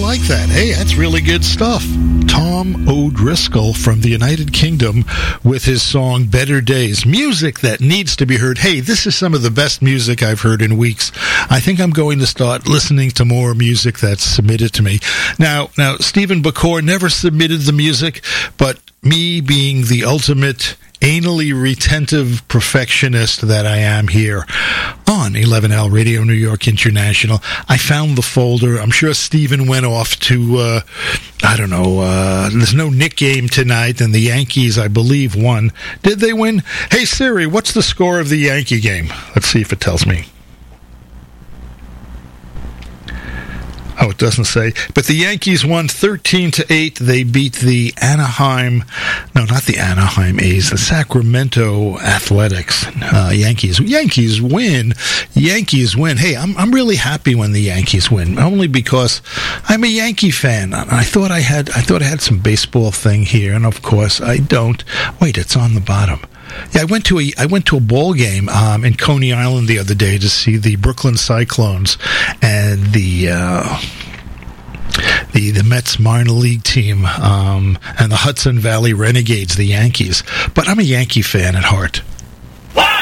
like that. Hey, that's really good stuff. Tom O'Driscoll from the United Kingdom with his song Better Days. Music that needs to be heard. Hey, this is some of the best music I've heard in weeks. I think I'm going to start listening to more music that's submitted to me. Now, Stephen Bacor never submitted the music, but me being the ultimate anally retentive perfectionist that I am here on 11L Radio New York International, I found the folder. I'm sure Stephen went off to, there's no Knick game tonight, and the Yankees, I believe, won. Did they win? Hey, Siri, what's the score of the Yankee game? Let's see if it tells me. Oh, it doesn't say. But the Yankees won 13-8. They beat the not the Anaheim A's, the Sacramento Athletics. Yankees win. Yankees win. Hey, I'm really happy when the Yankees win, only because I'm a Yankee fan. I thought I had some baseball thing here, and of course I don't. Wait, it's on the bottom. Yeah, I went to a ball game in Coney Island the other day to see the Brooklyn Cyclones and the Mets minor league team and the Hudson Valley Renegades, the Yankees. But I'm a Yankee fan at heart.